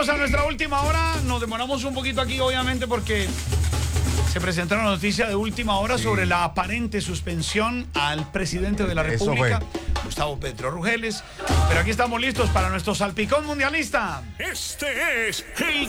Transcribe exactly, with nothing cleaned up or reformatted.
Bienvenidos a nuestra última hora. Nos demoramos un poquito aquí, obviamente, porque se presentó una noticia de última hora sí. sobre la aparente suspensión al presidente de la República, Gustavo Petro Rugeles. Pero aquí estamos listos para nuestro salpicón mundialista. Este es el